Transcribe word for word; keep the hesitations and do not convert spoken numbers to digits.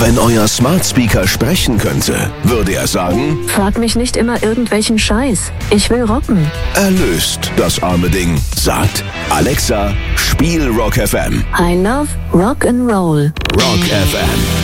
Wenn euer Smart Speaker sprechen könnte, würde er sagen: Frag mich nicht immer irgendwelchen Scheiß. Ich will rocken. Erlöst das arme Ding. Sagt: Alexa, spiel Rock F M. I love Rock and Roll. Rock F M.